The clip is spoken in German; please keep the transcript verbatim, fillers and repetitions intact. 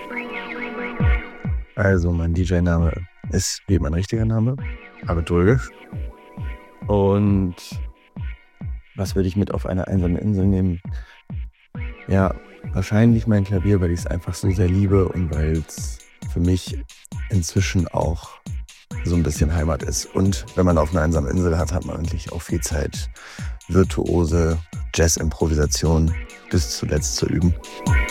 Also, mein D J-Name ist wie mein richtiger Name, Arvid Dulges. Und was würde ich mit auf eine einsame Insel nehmen? Ja, wahrscheinlich mein Klavier, weil ich es einfach so sehr liebe und weil es für mich inzwischen auch so ein bisschen Heimat ist. Und wenn man auf einer einsamen Insel hat, hat man eigentlich auch viel Zeit, virtuose Jazz-Improvisation bis zuletzt zu üben.